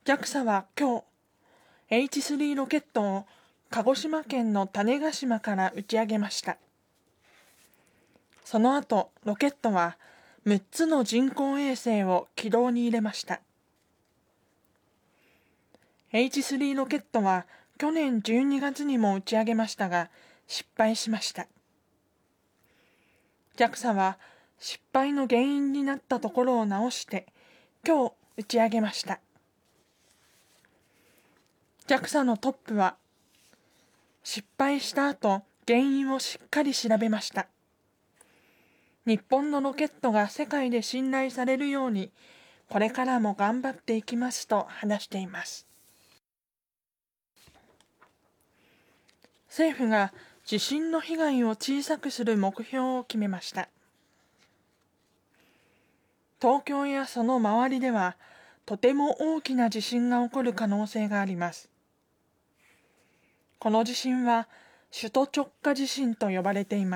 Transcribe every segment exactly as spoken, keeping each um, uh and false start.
ジャクサ は今日、エイチスリー ロケットを鹿児島県の種子島から打ち上げました。その後、ロケットはむっつの人工衛星を軌道に入れました。エイチスリー ロケットは去年じゅうにがつにも打ち上げましたが、失敗しました。ジャクサ は失敗の原因になったところを直して、今日打ち上げました。ジャクサ のトップは、失敗した後、原因をしっかり調べました。日本のロケットが世界で信頼されるように、これからも頑張っていきますと話しています。政府が地震の被害を小さくする目標を決めました。東京やその周りでは、とても大きな地震が起こる可能性があります。この地震は首都直下地震と呼ばれています。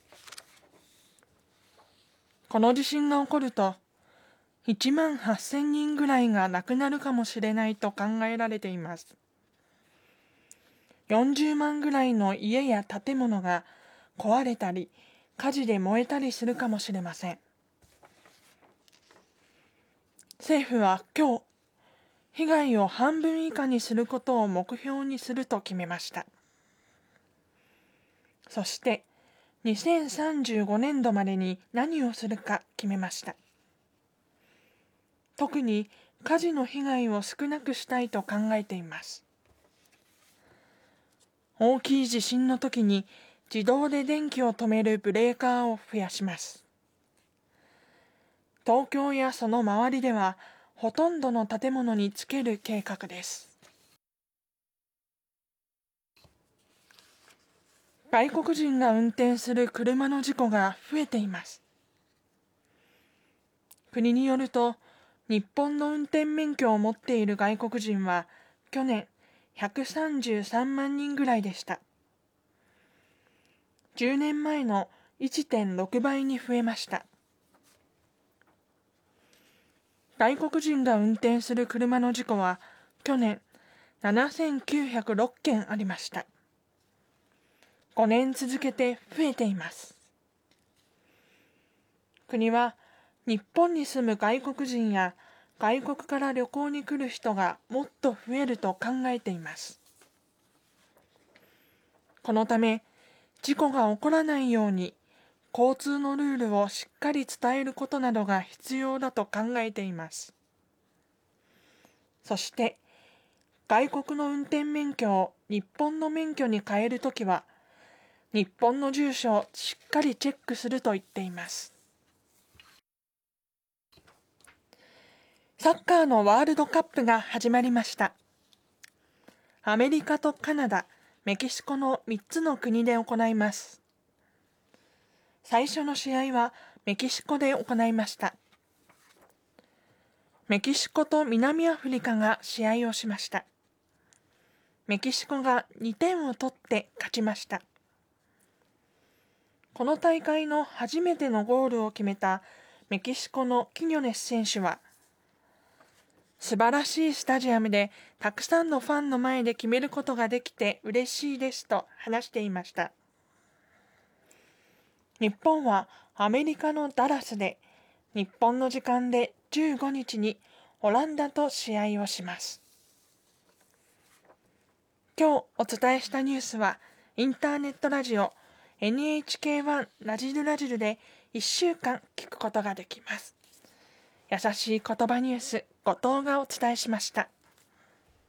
この地震が起こると、いちまんはっせんにんぐらいが亡くなるかもしれないと考えられています。よんじゅうまんぐらいの家や建物が壊れたり、火事で燃えたりするかもしれません。政府は今日、被害を半分以下にすることを目標にすると決めました。そして、にせんさんじゅうごねんどまでに何をするか決めました。特に火事の被害を少なくしたいと考えています。大きい地震の時に自動で電気を止めるブレーカーを増やします。東京やその周りでは、ほとんどの建物につける計画です。外国人が運転する車の事故が増えています。国によると、日本の運転免許を持っている外国人は、去年ひゃくさんじゅうさんまんにんぐらいでした。じゅうねんまえの いってんろくばいに増えました。外国人が運転する車の事故は去年ななせんきゅうひゃくろっけんありました。ごねん続けて増えています。国は日本に住む外国人や外国から旅行に来る人がもっと増えると考えています。このため事故が起こらないように交通のルールをしっかり伝えることなどが必要だと考えています。そして、外国の運転免許を日本の免許に変えるときは、日本の住所をしっかりチェックすると言っています。サッカーのワールドカップが始まりました。アメリカとカナダ、メキシコのみっつの国で行います。最初の試合はメキシコで行いました。メキシコと南アフリカが試合をしました。メキシコがにてんを取って勝ちました。この大会の初めてのゴールを決めたメキシコのキニョネス選手は、素晴らしいスタジアムでたくさんのファンの前で決めることができて嬉しいですと話していました。日本はアメリカのダラスで日本の時間でじゅうごにちにオランダと試合をします。今日お伝えしたニュースはインターネットラジオ エヌエイチケーワン ラジルラジルでいっしゅうかん聞くことができます。優しい言葉ニュース、後藤がお伝えしました。